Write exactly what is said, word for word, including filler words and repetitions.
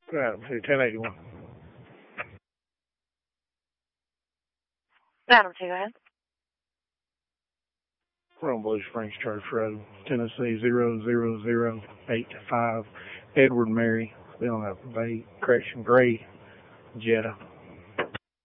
Adam, ten eighty-one. Adam, two, go ahead. We're on Blue Springs Church Road, Tennessee zero zero zero eight five. Edward Mary, filling up Bay, correction, Gray, Jetta.